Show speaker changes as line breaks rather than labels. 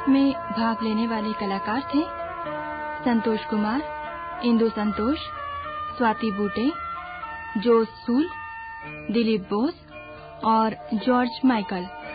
में भाग लेने वाले कलाकार थे संतोष कुमार, इंदु संतोष, स्वाति बूटे, जोस सूल, दिलीप बोस और जॉर्ज माइकल।